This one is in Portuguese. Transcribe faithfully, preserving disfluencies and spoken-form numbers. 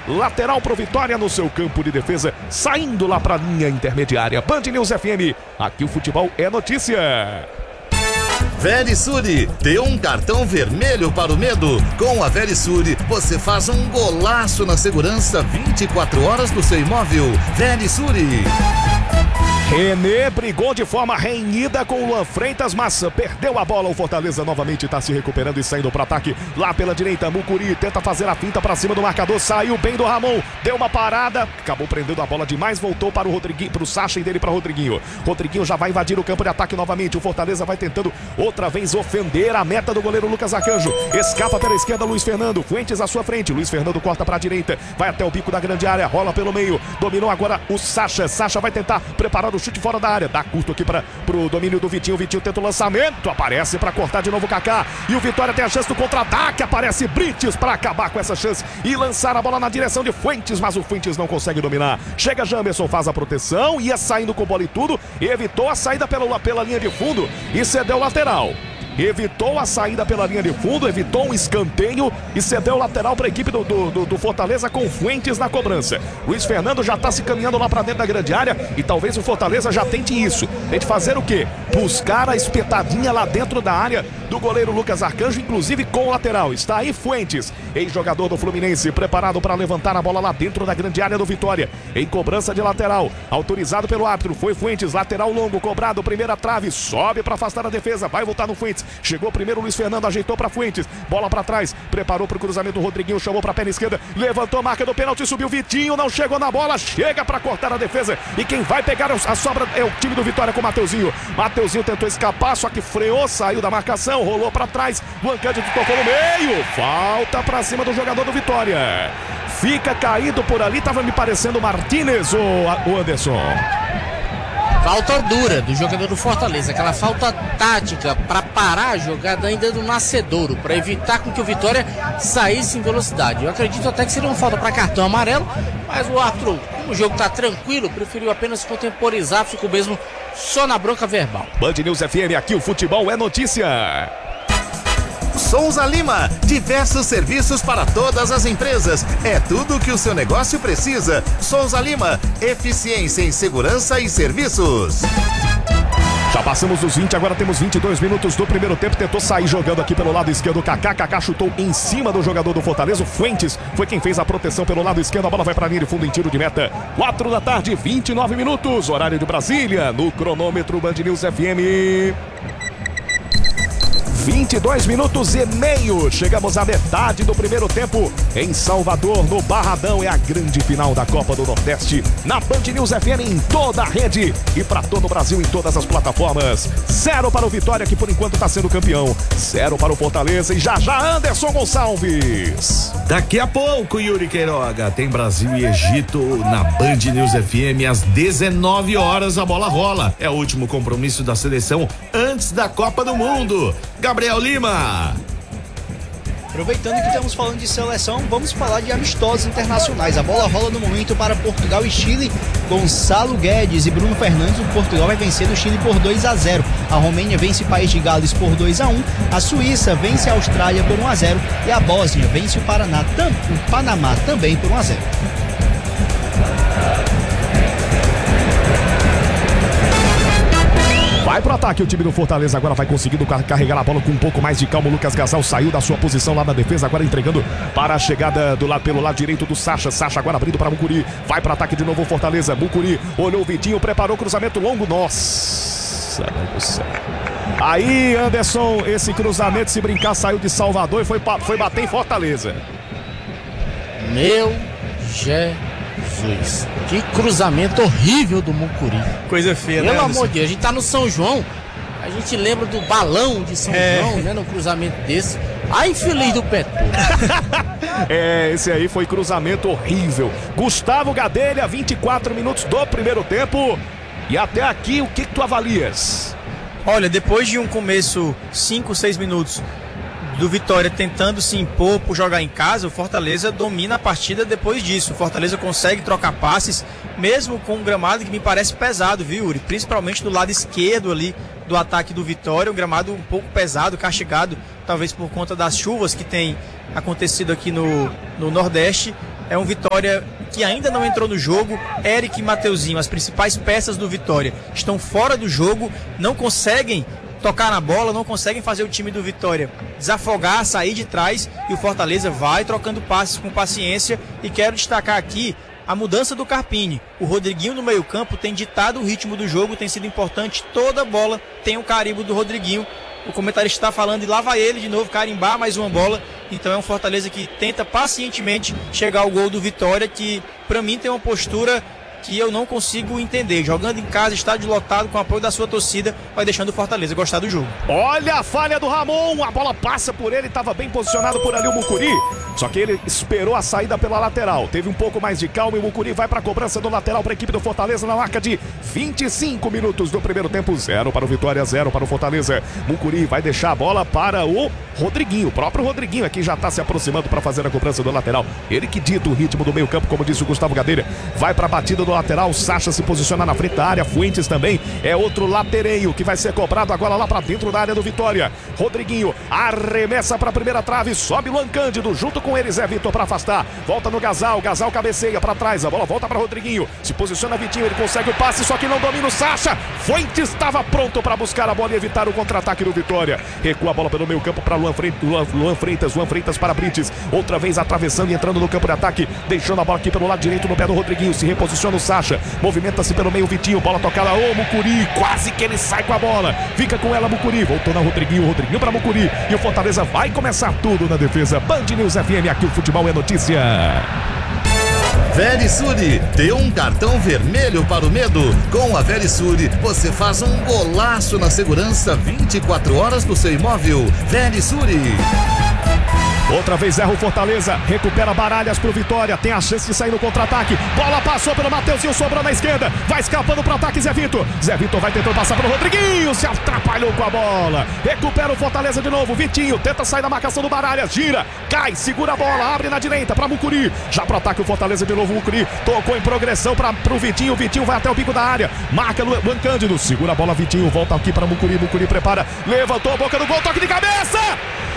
lateral pro Vitória no seu campo de defesa, saindo lá pra linha intermediária. Band News F M, aqui o futebol é notícia. Verisure, deu um cartão vermelho para o medo. Com a Verisure, você faz um golaço na segurança vinte e quatro horas do seu imóvel. Verisure. René brigou de forma renhida com o Luan Freitas, mas perdeu a bola. O Fortaleza novamente está se recuperando e saindo para ataque lá pela direita. Mucuri tenta fazer a finta para cima do marcador, saiu bem do Ramon, deu uma parada, acabou prendendo a bola demais, voltou para o Rodriguinho, para o Sacha e dele para o Rodriguinho. Rodriguinho já vai invadir o campo de ataque novamente. O Fortaleza vai tentando outra vez ofender a meta do goleiro Lucas Arcanjo. Escapa pela esquerda Luiz Fernando, Fuentes à sua frente. Luiz Fernando corta para a direita, vai até o bico da grande área, rola pelo meio, dominou agora o Sacha. Sacha vai tentar preparar o chute fora da área, dá curto aqui para o domínio do Vitinho. Vitinho tenta o lançamento, aparece para cortar de novo o Kaká, e o Vitória tem a chance do contra-ataque, aparece Brites para acabar com essa chance e lançar a bola na direção de Fuentes, mas o Fuentes não consegue dominar. Chega Jamerson, faz a proteção, ia saindo com bola e tudo, evitou a saída pela, pela linha de fundo e cedeu o lateral. Evitou a saída pela linha de fundo, evitou um escanteio e cedeu o lateral para a equipe do, do, do Fortaleza com Fuentes na cobrança. Luiz Fernando já está se caminhando lá para dentro da grande área e talvez o Fortaleza já tente isso. Tente fazer o quê? Buscar a espetadinha lá dentro da área do goleiro Lucas Arcanjo, inclusive com o lateral. Está aí Fuentes, ex-jogador do Fluminense, preparado para levantar a bola lá dentro da grande área do Vitória. Em cobrança de lateral, autorizado pelo árbitro, foi Fuentes, lateral longo, cobrado, primeira trave, sobe para afastar a defesa, vai voltar no Fuentes. Chegou primeiro o Luiz Fernando, ajeitou para Fuentes, bola para trás, preparou para o cruzamento, o Rodriguinho chamou para a perna esquerda, levantou a marca do pênalti, subiu Vitinho, não chegou na bola, chega para cortar a defesa e quem vai pegar a sobra é o time do Vitória com o Mateuzinho. Mateuzinho tentou escapar, só que freou, saiu da marcação, rolou para trás, Luan Cândido tocou no meio, falta para cima do jogador do Vitória. Fica caído por ali, tava me parecendo Martínez, o Anderson. Falta dura do jogador do Fortaleza, aquela falta tática para parar a jogada ainda do Nascedouro, para evitar com que o Vitória saísse em velocidade. Eu acredito até que seria uma falta para cartão amarelo, mas o árbitro, como o jogo está tranquilo, preferiu apenas contemporizar, ficou mesmo só na bronca verbal. Band News F M, aqui o futebol é notícia. Souza Lima, diversos serviços para todas as empresas. É tudo o que o seu negócio precisa. Souza Lima, eficiência em segurança e serviços. Já passamos dos vinte, agora temos vinte e dois minutos do primeiro tempo. Tentou sair jogando aqui pelo lado esquerdo. Kaká, Kaká chutou em cima do jogador do Fortaleza. O Fuentes foi quem fez a proteção pelo lado esquerdo. A bola vai para a linha de fundo em tiro de meta. quatro da tarde, vinte e nove minutos. Horário de Brasília. No cronômetro Band News F M. vinte e dois minutos e meio. Chegamos à metade do primeiro tempo em Salvador, no Barradão. É a grande final da Copa do Nordeste na Band News F M em toda a rede e para todo o Brasil em todas as plataformas. Zero para o Vitória, que por enquanto está sendo campeão. Zero para o Fortaleza e já já Anderson Gonçalves. Daqui a pouco, Yuri Queiroga, tem Brasil e Egito na Band News F M às dezenove horas. A bola rola. É o último compromisso da seleção antes da Copa do Mundo. Gabriel Lima. Aproveitando que estamos falando de seleção, vamos falar de amistosos internacionais. A bola rola no momento para Portugal e Chile. Gonçalo Guedes e Bruno Fernandes. O Portugal vai vencer o Chile por dois a zero. A Romênia vence o País de Gales por dois a um. A Suíça vence a Austrália por um a zero. E a Bósnia vence o, Paraná, tam, o Panamá também por um a zero. Vai pro ataque o time do Fortaleza, agora vai conseguindo carregar a bola com um pouco mais de calma. O Lucas Gasal saiu da sua posição lá na defesa, agora entregando para a chegada do lado, pelo lado direito do Sacha. Sacha agora abrindo para Mucuri, vai pro ataque de novo o Fortaleza. Mucuri olhou o Vitinho, preparou o cruzamento longo. Nossa, meu Deus do céu. Aí, Anderson, esse cruzamento, se brincar, saiu de Salvador e foi, foi bater em Fortaleza. Meu Jesus, que cruzamento horrível do Mucuri. Coisa feia, Pelo né, amor de Deus, a gente tá no São João, a gente lembra do balão de São É. João, né, no cruzamento desse. Ai, infeliz do Petro. É, esse aí foi cruzamento horrível. Gustavo Gadelha, vinte e quatro minutos do primeiro tempo. E até aqui, o que, que tu avalias? Olha, depois de um começo cinco, seis minutos do Vitória tentando se impor por jogar em casa, o Fortaleza domina a partida depois disso. O Fortaleza consegue trocar passes, mesmo com um gramado que me parece pesado, viu, Yuri? Principalmente do lado esquerdo ali do ataque do Vitória, um gramado um pouco pesado, castigado, talvez por conta das chuvas que tem acontecido aqui no, no Nordeste. É um Vitória que ainda não entrou no jogo. Eric e Mateuzinho, as principais peças do Vitória, estão fora do jogo, não conseguem tocar na bola, não conseguem fazer o time do Vitória desafogar, sair de trás, e o Fortaleza vai trocando passes com paciência. E quero destacar aqui a mudança do Carpini. O Rodriguinho no meio campo tem ditado o ritmo do jogo, tem sido importante. Toda bola tem o carimbo do Rodriguinho. O comentarista está falando e lá vai ele de novo carimbar mais uma bola. Então é um Fortaleza que tenta pacientemente chegar ao gol do Vitória, que para mim tem uma postura que eu não consigo entender. Jogando em casa, estádio lotado, com o apoio da sua torcida, vai deixando o Fortaleza gostar do jogo. Olha a falha do Ramon, a bola passa por ele, estava bem posicionado por ali o Mucuri, só que ele esperou a saída pela lateral, teve um pouco mais de calma e o Mucuri vai para a cobrança do lateral para a equipe do Fortaleza na marca de vinte e cinco minutos do primeiro tempo. Zero para o Vitória, zero para o Fortaleza. Mucuri vai deixar a bola para o Rodriguinho, o próprio Rodriguinho aqui já está se aproximando para fazer a cobrança do lateral, ele que dita o ritmo do meio campo, como disse o Gustavo Gadelha. Vai para a batida do lateral, Sacha se posiciona na frente da área, Fuentes também é outro latereio que vai ser cobrado agora lá para dentro da área do Vitória. Rodriguinho arremessa para a primeira trave, sobe Luan Cândido, junto com ele Zé Vitor para afastar, volta no Gasal, Gasal cabeceia para trás, a bola volta para Rodriguinho, se posiciona Vitinho, ele consegue o passe, só que não domina o Sacha. Fuentes estava pronto para buscar a bola e evitar o contra-ataque do Vitória, recua a bola pelo meio campo para Luan Freitas, Luan, Luan Freitas, Luan Freitas para Brites, outra vez atravessando e entrando no campo de ataque, deixando a bola aqui pelo lado direito no pé do Rodriguinho, se reposiciona o Sacha, movimenta-se pelo meio Vitinho, bola tocada, ô Mucuri, quase que ele sai com a bola, fica com ela Mucuri, voltou na Rodriguinho, Rodriguinho para Mucuri, e o Fortaleza vai começar tudo na defesa. Band News F M, aqui o futebol é notícia. Verisuri, dê um cartão vermelho para o medo. Com a Verisuri, você faz um golaço na segurança vinte e quatro horas do seu imóvel. Verisuri. Outra vez erra o Fortaleza, recupera Baralhas pro Vitória, tem a chance de sair no contra-ataque, bola passou pelo Mateuzinho, sobrou na esquerda, vai escapando pro ataque Zé Vitor, Zé Vitor vai tentando passar pelo Rodriguinho, se atrapalhou com a bola, recupera o Fortaleza de novo, Vitinho tenta sair da marcação do Baralhas, gira, cai, segura a bola, abre na direita pra Mucuri, já pro ataque o Fortaleza de novo, Mucuri tocou em progressão pra, pro Vitinho, Vitinho vai até o pico da área, marca Luan Cândido, segura a bola Vitinho, volta aqui pra Mucuri, Mucuri prepara, levantou a boca do gol, toque de cabeça!